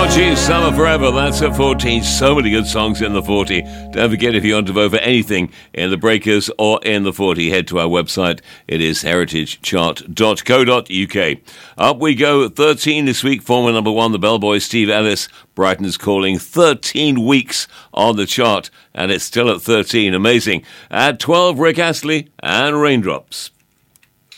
Oh, geez, Summer Forever. That's at 14. So many good songs in the 40. Don't forget, if you want to vote for anything in the Breakers or in the 40, head to our website. It is heritagechart.co.uk. Up we go. 13 this week. Former number one, the bellboy Steve Ellis. Brighton's Calling. 13 weeks on the chart, and it's still at 13. Amazing. At 12, Rick Astley and Raindrops.